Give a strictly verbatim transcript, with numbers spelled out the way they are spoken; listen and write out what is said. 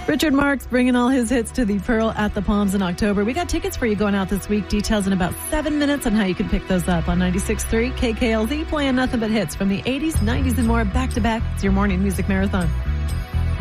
Richard Marx bringing all his hits to the Pearl at the Palms in October. We got tickets for you going out this week. Details in about seven minutes on how you can pick those up on ninety-six point three K K L Z, playing nothing but hits from the eighties, nineties, and more back to back. It's your morning music marathon.